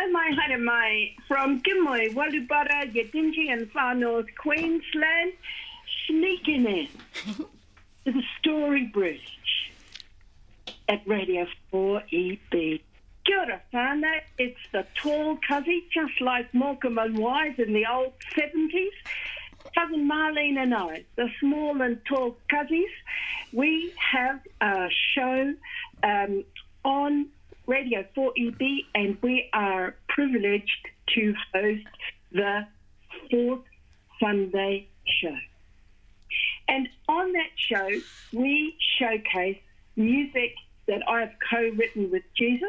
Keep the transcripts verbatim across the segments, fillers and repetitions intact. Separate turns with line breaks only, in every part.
Nau mai haere mai from Gimoi, Walubara, Yadinji and Far North Queensland, sneaking in to the Story Bridge at Radio four E B. Kia ora whānau, it's the tall cuzzy, just like Malcolm and Wise in the old seventies. Cousin Marlene and I, the small and tall cuzzies, we have a show um, on Radio four E B, and we are privileged to host the fourth Sunday show. And on that show, we showcase music that I've co-written with Jesus,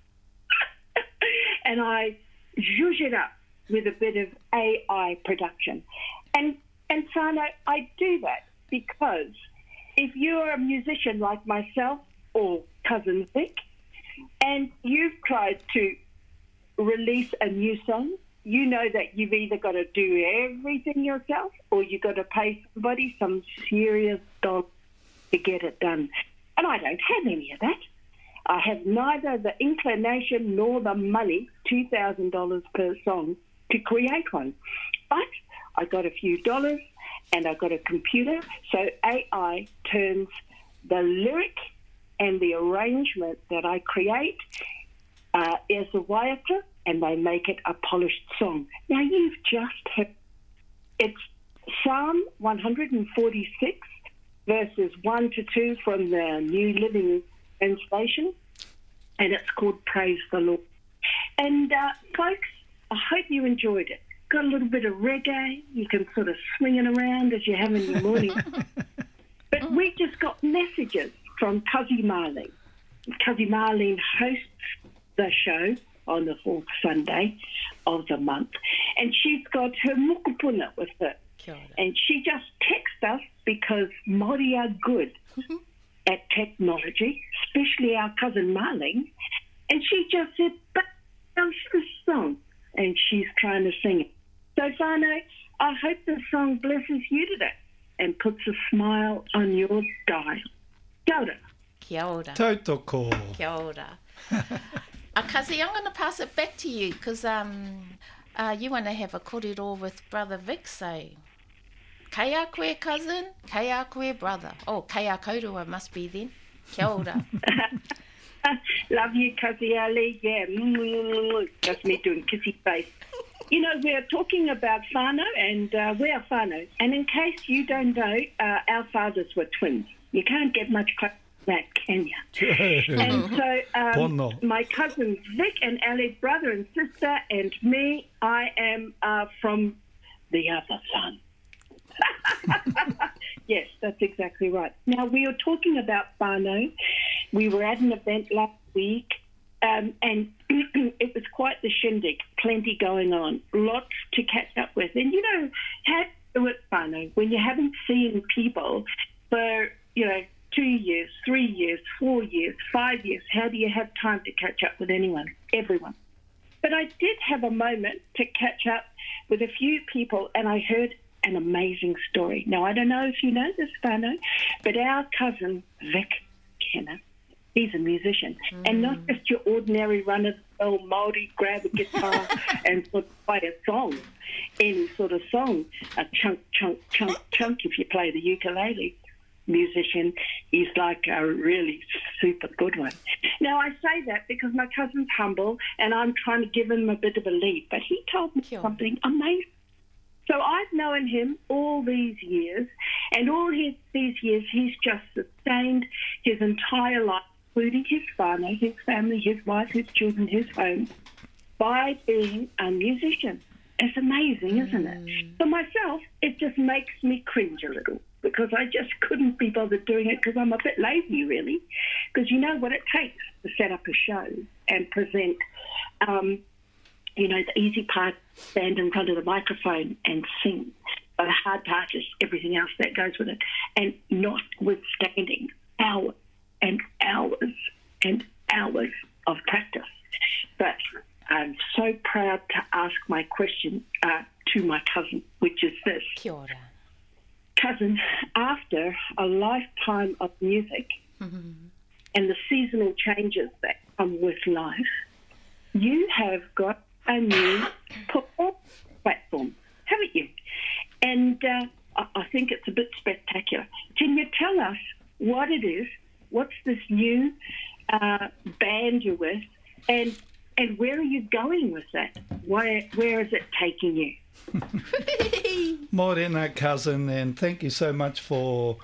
and I zhuzh it up with a bit of A I production. And, and Sana, I do that because if you're a musician like myself or Cousin Vic, and you've tried to release a new song, you know that you've either got to do everything yourself or you've got to pay somebody some serious dollars to get it done. And I don't have any of that. I have neither the inclination nor the money, two thousand dollars per song, to create one. But I got a few dollars and I got a computer, so A I turns the lyric and the arrangement that I create uh, as a waiata, and they make it a polished song. Now, you've just heard, it's Psalm one forty-six, verses one to two from the New Living Translation, and it's called Praise the Lord. And, uh, folks, I hope you enjoyed it. Got a little bit of reggae. You can sort of swing it around as you're having your morning. But we just got messages from Cuzzy Marlene. Cuzzy Marlene hosts the show on the fourth Sunday of the month. And she's got her mukupuna with her. And she just texts us because Māori are good at technology, especially our cousin Marlene. And she just said, but how's this song? And she's trying to sing it. So, Whānau, I hope the song blesses you today and puts a smile on your dial. Kia ora.
Kia ora.
Tautoko.
Kia ora. uh, Kazi, I'm going to pass it back to you because um, uh, you want to have a korero with Brother Vic, so kei a koe cousin, kei a koe brother. Oh, kei a kaurua must be then. Kia ora.
Love you, Kazi Ali. Yeah, that's me doing kissy face. You know, we're talking about whānau, and uh, we're whānau. And in case you don't know, uh, our fathers were twins. You can't get much closer than that, can you? And so um, my cousins Vic and Ali, brother and sister, and me, I am uh, from the other son. Yes, that's exactly right. Now, we were talking about whānau. We were at an event last week, um, and it was quite the shindig, plenty going on, lots to catch up with. And, you know, how to do it, whānau, when you haven't seen people for, you know, two years, three years, four years, five years, how do you have time to catch up with anyone, everyone? But I did have a moment to catch up with a few people, and I heard an amazing story. Now, I don't know if you know this, whānau, but our cousin Vic Kenner, he's a musician, mm. and not just your ordinary run-of-the-mill Māori grab a guitar and sort of play a song, any sort of song, a chunk, chunk, chunk, chunk if you play the ukulele. Musician, he's like a really super good one. Now, I say that because my cousin's humble and I'm trying to give him a bit of a lead, but he told me sure. something amazing. So I've known him all these years, and all his, these years he's just sustained his entire life, including his whānau, his family, his wife, his children, his home, by being a musician. It's amazing, isn't
mm.
it? For myself, it just makes me cringe a little because I just couldn't be bothered doing it because I'm a bit lazy, really, because you know what it takes to set up a show and present um you know, the easy part, stand in front of the microphone and sing. But the hard part is everything else that goes with it. And notwithstanding hours and hours and hours of practice. But I'm so proud to ask my question uh, to my cousin, which is this.
Kia ora.
Cousin, after a lifetime of music
mm-hmm.
and the seasonal changes that come with life, you have got a new performance platform, haven't you? And uh, I, I think it's a bit spectacular. Can you tell us what it is? What's this new uh, band you're with? And and where are you going with that? Where, where is it taking you?
Morena, cousin, and thank you so much for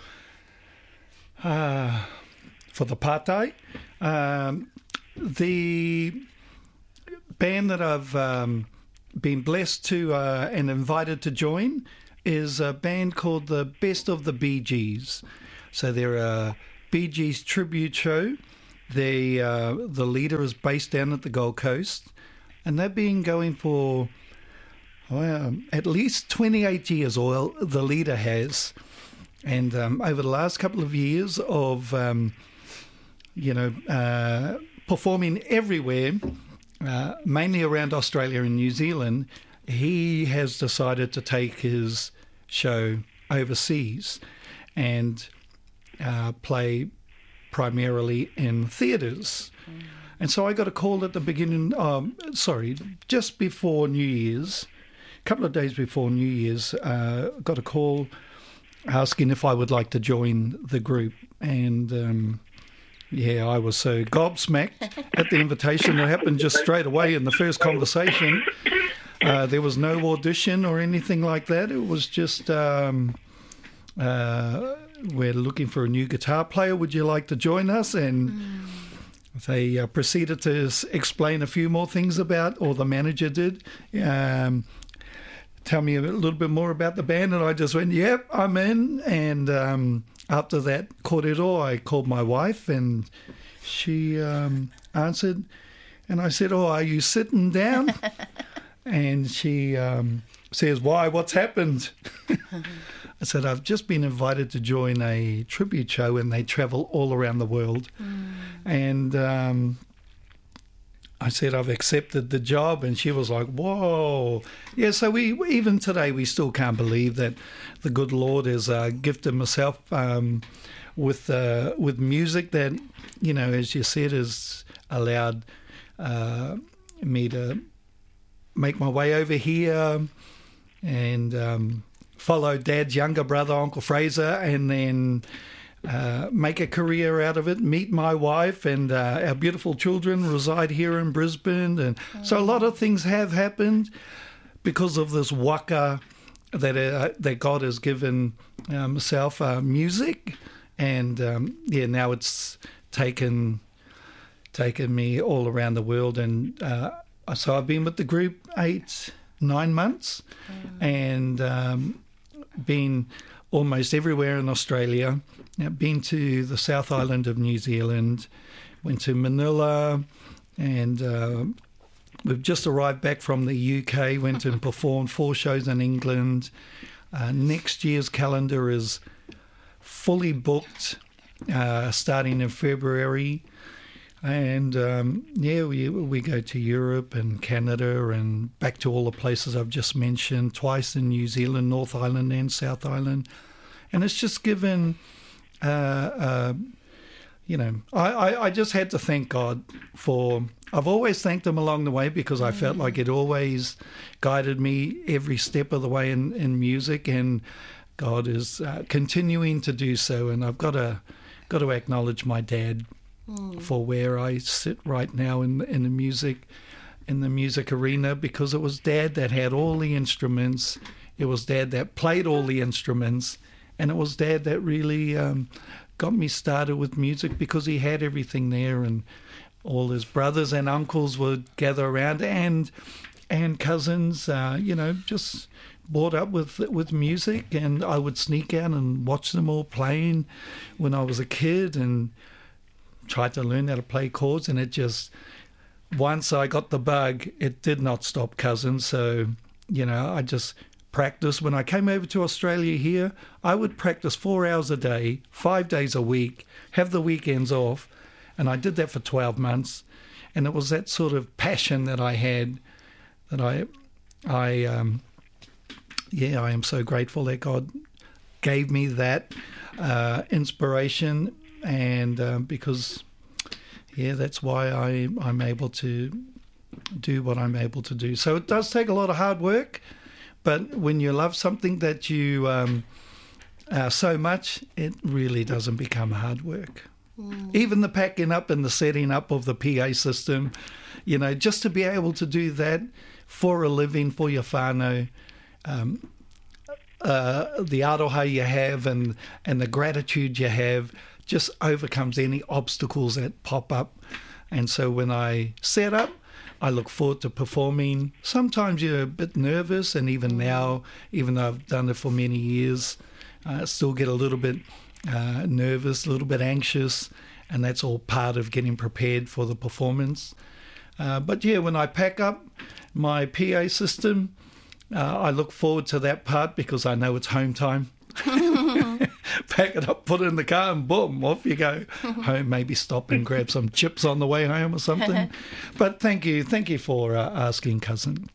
uh, for the partai. Um, the band that I've um, been blessed to uh, and invited to join is a band called the Best of the Bee Gees. So they're a Bee Gees tribute show. They, uh, the leader is based down at the Gold Coast, and they've been going for well, at least twenty-eight years, or the leader has. And um, over the last couple of years of, um, you know, uh, performing everywhere, uh, mainly around Australia and New Zealand, he has decided to take his show overseas and uh, play primarily in theatres. Mm. And so I got a call at the beginning, um, sorry, just before New Year's, a couple of days before New Year's, uh, got a call asking if I would like to join the group. And um, yeah, I was so gobsmacked at the invitation. It happened just straight away in the first conversation. Uh, there was no audition or anything like that. It was just, um, uh, we're looking for a new guitar player. Would you like to join us? And mm. they uh, proceeded to s- explain a few more things about, or the manager did, um, tell me a little bit more about the band. And I just went, yep, I'm in. And um, after that corridor, I called my wife, and she um, answered. And I said, oh, are you sitting down? And she um, says, why, what's happened? I said, I've just been invited to join a tribute show, and they travel all around the world. Mm. And um, I said, I've accepted the job. And she was like, whoa. Yeah, so we even today, we still can't believe that the good Lord has uh, gifted myself um, with uh, with music that, you know, as you said, has allowed uh, me to make my way over here and um, follow Dad's younger brother, Uncle Fraser, and then uh, make a career out of it, meet my wife, and uh, our beautiful children reside here in Brisbane. And mm. so a lot of things have happened because of this waka that uh, that God has given um, myself, uh, music. And um, yeah, now it's taken taken me all around the world. And uh, so I've been with the group eight, nine months mm. and um, been almost everywhere in Australia. I've been to the South Island of New Zealand, went to Manila, and uh, we've just arrived back from the U K, went and performed four shows in England. Uh, next year's calendar is fully booked, uh, starting in February. And, um, yeah, we we go to Europe and Canada and back to all the places I've just mentioned, twice in New Zealand, North Island and South Island. And it's just given, uh, uh, you know, I, I, I just had to thank God for, I've always thanked him along the way because I felt like it always guided me every step of the way in, in music, and God is uh, continuing to do so. And I've got to, got to acknowledge my dad Mm. for where I sit right now in in the music in the music arena, because it was Dad that had all the instruments, it was Dad that played all the instruments, and it was Dad that really um, got me started with music, because he had everything there, and all his brothers and uncles would gather around, and and cousins, uh, you know, just brought up with with music, and I would sneak out and watch them all playing when I was a kid, and tried to learn how to play chords. And it just, once I got the bug, it did not stop, cousin. So, you know, I just practiced. When I came over to Australia here, I would practice four hours a day, five days a week, have the weekends off. And I did that for twelve months. And it was that sort of passion that I had that I, I, um, yeah, I am so grateful that God gave me that uh, inspiration. And um, because, yeah, that's why I, I'm able to do what I'm able to do. So it does take a lot of hard work, but when you love something that you um, uh, so much, it really doesn't become hard work. Mm. Even the packing up and the setting up of the P A system, you know, just to be able to do that for a living, for your whānau, um, uh, the aroha you have and, and the gratitude you have just overcomes any obstacles that pop up. And so when I set up, I look forward to performing. Sometimes you're a bit nervous, and even now, even though I've done it for many years, I still get a little bit uh, nervous, a little bit anxious, and that's all part of getting prepared for the performance. Uh, but yeah, when I pack up my P A system, uh, I look forward to that part because I know it's home time. Pack it up, put it in the car, and boom, off you go home. Maybe stop and grab some chips on the way home or something. But thank you, thank you for uh, asking, cousin.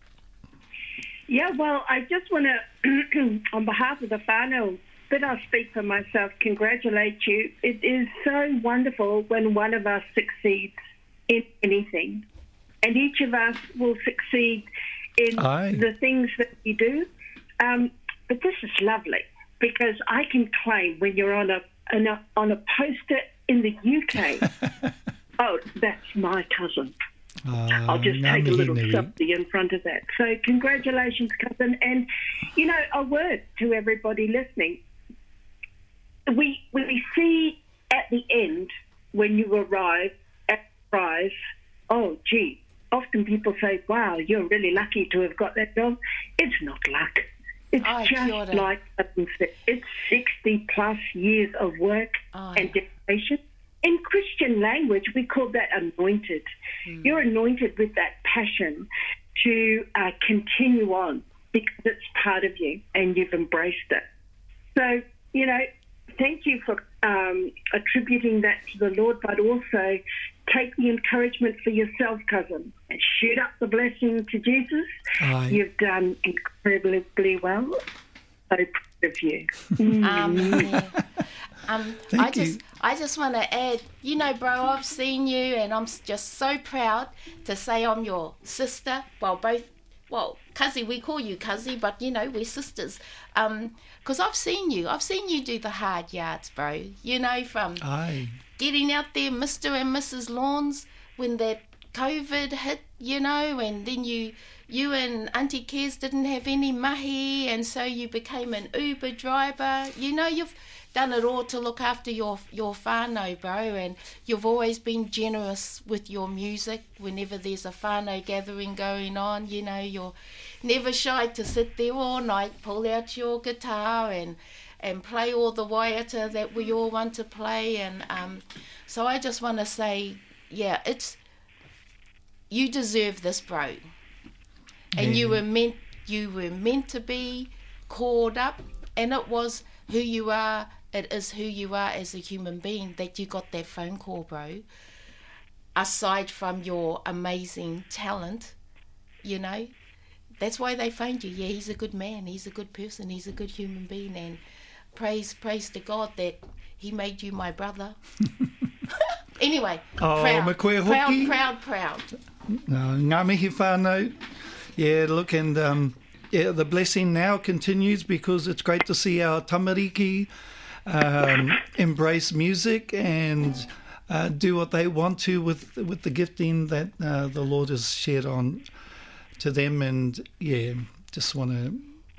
Yeah, well, I just want to, on behalf of the whānau, but I'll speak for myself, congratulate you. It is so wonderful when one of us succeeds in anything, and each of us will succeed in Aye. the things that we do. Um, but this is lovely, because I can claim when you're on a, on a, on a poster in the U K, oh, that's my cousin. Uh, I'll just take a little selfie in front of that. So congratulations, cousin. And, you know, a word to everybody listening. We, we see at the end, when you arrive at the prize, oh, gee, often people say, wow, you're really lucky to have got that job. It's not luck. It's oh, just like it's sixty plus years of work oh, and dedication. In Christian language, we call that anointed. Mm. You're anointed with that passion to uh, continue on because it's part of you and you've embraced it. So, you know, thank you for um, attributing that to the Lord, but also take the encouragement for yourself, cousin, and shoot up the blessing to Jesus. Aye. You've done incredibly well. So proud of you. Mm.
Um, yeah. um,
Thank
I
you.
just, I just want to add, you know, bro, I've seen you, and I'm just so proud to say I'm your sister. Well, both. Well, Cuzzy, we call you Cuzzy, but, you know, we're sisters. Um, because I've seen you. I've seen you do the hard yards, bro. You know, from
Aye.
getting out there, Mister and Missus Lawns, when that COVID hit, you know, and then you you and Auntie Kez didn't have any mahi, and so you became an Uber driver. You know, you've done it all to look after your your whānau, bro, and you've always been generous with your music whenever there's a whānau gathering going on. You know, you're never shy to sit there all night, pull out your guitar and and play all the waiata that we all want to play. And um, so I just want to say, yeah, it's you deserve this, bro. And yeah. you were meant you were meant to be called up, and it was who you are. It is who you are as a human being that you got that phone call, bro. Aside from your amazing talent, you know, that's why they phoned you. Yeah, he's a good man. He's a good person. He's a good human being. And praise, praise to God that he made you my brother. Anyway,
oh,
proud,
proud,
proud, proud.
No, ngā mihi whānau. Yeah, look, and um, yeah, the blessing now continues because it's great to see our tamariki um, embrace music and uh, do what they want to with with the gifting that uh, the Lord has shared on to them. And yeah, just want to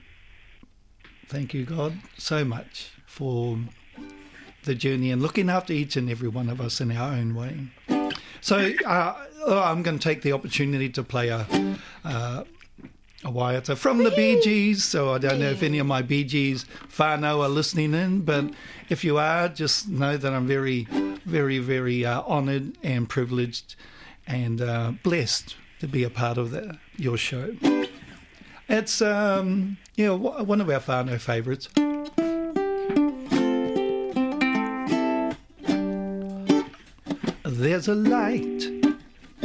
thank you, God, so much for the journey and looking after each and every one of us in our own way. So uh, I'm going to take the opportunity to play a uh, a waiata from the Bee Gees. So I don't know if any of my Bee Gees whānau are listening in, but if you are, just know that I'm very, very, very uh, honoured and privileged and uh, blessed to be a part of the, your show. It's um, you know, one of our whānau favourites. There's a light